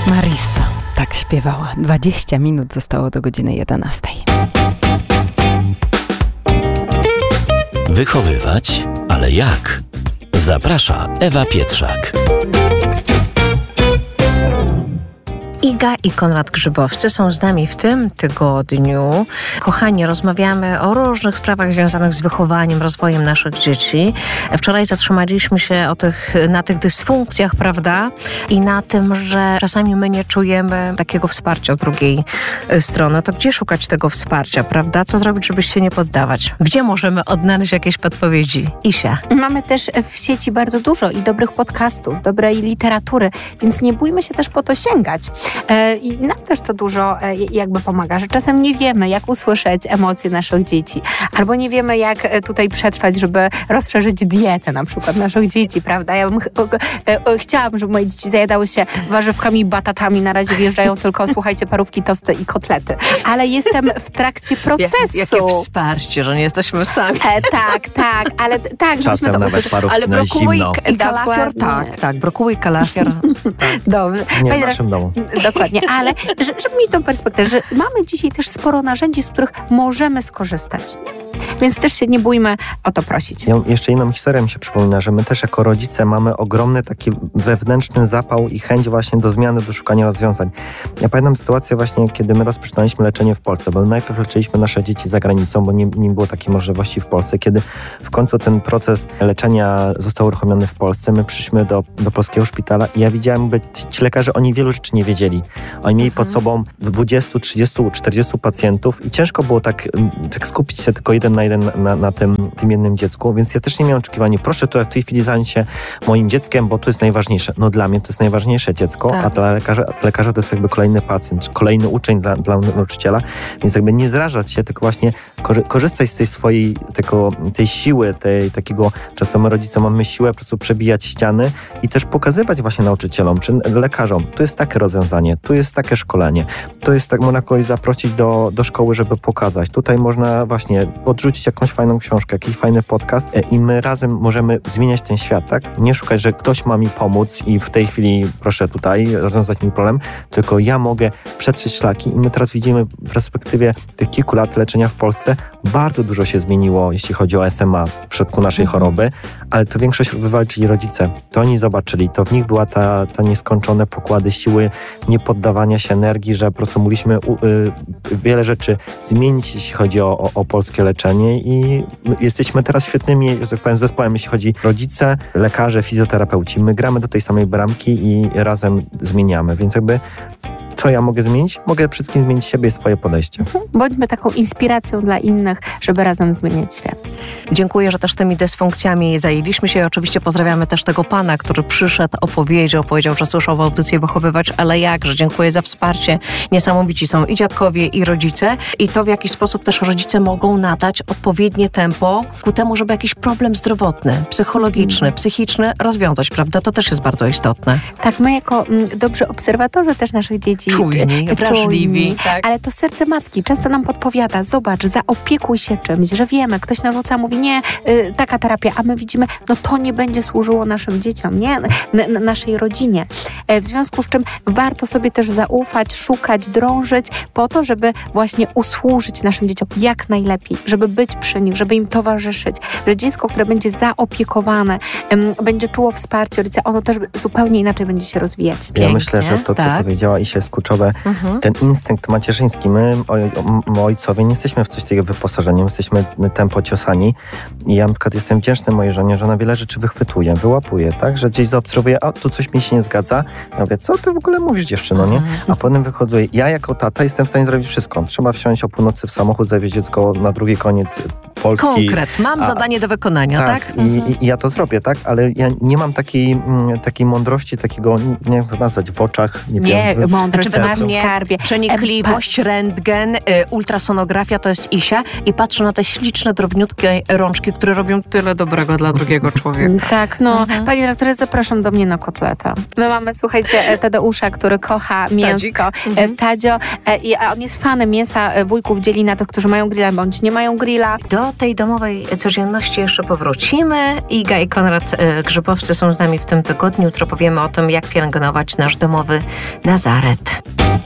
Marisa tak śpiewała. 20 minut zostało do godziny 11. Wychowywać, ale jak? Zaprasza Ewa Pietrzak. Iga i Konrad Grzybowscy są z nami w tym tygodniu. Kochani, rozmawiamy o różnych sprawach związanych z wychowaniem, rozwojem naszych dzieci. Wczoraj zatrzymaliśmy się na tych dysfunkcjach, prawda? I na tym, że czasami my nie czujemy takiego wsparcia z drugiej strony. To gdzie szukać tego wsparcia, prawda? Co zrobić, żeby się nie poddawać? Gdzie możemy odnaleźć jakieś podpowiedzi? Isia. Mamy też w sieci bardzo dużo i dobrych podcastów, dobrej literatury, więc nie bójmy się też po to sięgać. I nam też to dużo jakby pomaga, że czasem nie wiemy, jak usłyszeć emocje naszych dzieci, albo nie wiemy, jak tutaj przetrwać, żeby rozszerzyć dietę na przykład naszych dzieci, prawda? Ja bym chciałabym, żeby moje dzieci zajadały się warzywkami i batatami, na razie wjeżdżają tylko, słuchajcie, parówki, tosty i kotlety, ale jestem w trakcie procesu. Jakie wsparcie, że nie jesteśmy sami. Tak, ale tak, czasem to nawet parówki ale na brokuły zimno. i kalafior, tak, brokuły i kalafior. Dobrze. Nie w naszym domu. Dokładnie, ale żeby mieć tą perspektywę, że mamy dzisiaj też sporo narzędzi, z których możemy skorzystać. Nie? Więc też się nie bójmy o to prosić. Jeszcze inną historię mi się przypomina, że my też jako rodzice mamy ogromny taki wewnętrzny zapał i chęć właśnie do zmiany, do szukania rozwiązań. Ja pamiętam sytuację właśnie, kiedy my rozpoczynaliśmy leczenie w Polsce, bo najpierw leczyliśmy nasze dzieci za granicą, bo nie było takiej możliwości w Polsce. Kiedy w końcu ten proces leczenia został uruchomiony w Polsce, my przyszliśmy do polskiego szpitala i ja widziałem, że ci lekarze, oni wielu rzeczy nie wiedzieli. Oni mieli pod sobą 20, 30, 40 pacjentów i ciężko było tak skupić się tylko jeden na jeden na tym jednym dziecku, więc ja też nie miałem oczekiwania, proszę to w tej chwili zająć się moim dzieckiem, bo to jest najważniejsze. No dla mnie to jest najważniejsze dziecko, tak. A dla lekarza to jest jakby kolejny pacjent, kolejny uczeń dla nauczyciela, więc jakby nie zrażać się, tylko właśnie korzystać z tej swojej, tej siły, takiego, często my rodzice mamy siłę po prostu przebijać ściany i też pokazywać właśnie nauczycielom, czy lekarzom, tu jest takie rozwiązanie, tu jest takie szkolenie, to jest tak, można kogoś zaprosić do szkoły, żeby pokazać. Tutaj można właśnie odrzucić jakąś fajną książkę, jakiś fajny podcast i my razem możemy zmieniać ten świat, tak? Nie szukać, że ktoś ma mi pomóc i w tej chwili proszę tutaj rozwiązać mi problem, tylko ja mogę przetrzeć szlaki i my teraz widzimy w perspektywie tych kilku lat leczenia w Polsce bardzo dużo się zmieniło, jeśli chodzi o SMA w przypadku naszej choroby, ale to większość wywalczyli rodzice. To oni zobaczyli, to w nich była ta nieskończone pokłady siły, niepoddawania się energii, że po prostu mogliśmy wiele rzeczy zmienić, jeśli chodzi o polskie leczenie i jesteśmy teraz świetnymi, że tak powiem, zespołem, jeśli chodzi o rodzice, lekarze, fizjoterapeuci. My gramy do tej samej bramki i razem zmieniamy, więc jakby co ja mogę zmienić? Mogę przede wszystkim zmienić siebie i swoje podejście. Bądźmy taką inspiracją dla innych, żeby razem zmieniać świat. Dziękuję, że też tymi dysfunkcjami zajęliśmy się. Oczywiście pozdrawiamy też tego pana, który przyszedł, powiedział, że słyszał w audycji Wychowywać, ale jakże. Dziękuję za wsparcie. Niesamowici są i dziadkowie, i rodzice. I to, w jaki sposób też rodzice mogą nadać odpowiednie tempo ku temu, żeby jakiś problem zdrowotny, psychologiczny, psychiczny rozwiązać, prawda? To też jest bardzo istotne. Tak, my jako dobrzy obserwatorzy też naszych dzieci czujni, wrażliwi. Tak. Ale to serce matki często nam podpowiada, zobacz, zaopiekuj się czymś, że wiemy, ktoś narzuca, mówi nie, taka terapia, a my widzimy, no to nie będzie służyło naszym dzieciom, nie, naszej rodzinie. W związku z czym warto sobie też zaufać, szukać, drążyć po to, żeby właśnie usłużyć naszym dzieciom jak najlepiej, żeby być przy nich, żeby im towarzyszyć, że dziecko, które będzie zaopiekowane, będzie czuło wsparcie rodzica, ono też zupełnie inaczej będzie się rozwijać. Ja Pięknie, myślę, że to, co powiedziała Isia, jest kluczowe. Ten instynkt macierzyński. My, ojcowie, nie jesteśmy w coś takiego wyposażeni, jesteśmy tempociosani. I ja na przykład jestem wdzięczny mojej żonie, że ona wiele rzeczy wychwytuje, wyłapuje, tak? Że gdzieś zaobserwuje, a tu coś mi się nie zgadza. Ja mówię, co ty w ogóle mówisz, dziewczyno, nie? A potem wychodzę, ja jako tata jestem w stanie zrobić wszystko. Trzeba wsiąść o północy w samochód, zawieźć dziecko na drugi koniec Polski. Konkret. Mam zadanie do wykonania, tak? I ja to zrobię, tak? Ale ja nie mam takiej mądrości, takiego, nie wiem jak to nazwać, w oczach. Mądrość skarbie. Przenikliwość, rentgen, ultrasonografia to jest ISIA i patrzę na te śliczne, drobniutkie rączki, które robią tyle dobrego dla drugiego człowieka. Tak, Pani dyrektorze, zapraszam do mnie na kotleta. My mamy, słuchajcie, Tadeusza, który kocha mięsko. Tadzio, a on jest fanem mięsa. Wujków dzieli na tych, którzy mają grilla, bądź nie mają grilla. Do tej domowej codzienności jeszcze powrócimy. Iga i Konrad Grzybowscy są z nami w tym tygodniu. Jutro powiemy o tym, jak pielęgnować nasz domowy Nazaret.